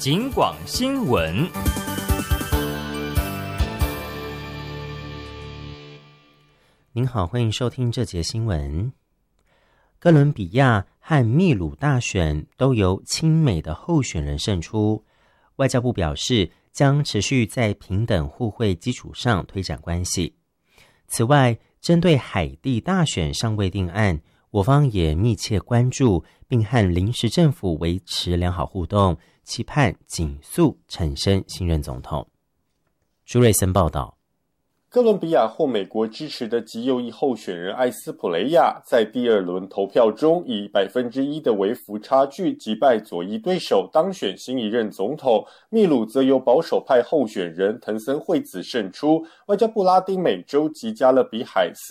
警广新闻。 您好，欢迎收听这节新闻。哥伦比亚和秘鲁大选都由亲美的候选人胜出，外交部表示将持续在平等互惠基础上推展关系。此外，针对海地大选尚未定案，我方也密切关注，并和临时政府维持良好互动，期盼紧速产生新任总统。朱瑞森报道。 哥伦比亚获美国支持的极右翼候选人艾斯普雷亚在第二轮投票中以1%的微幅差距击败左翼对手，当选新一任总统。秘鲁则由保守派候选人滕森惠子胜出。外交部拉丁美洲及加勒比海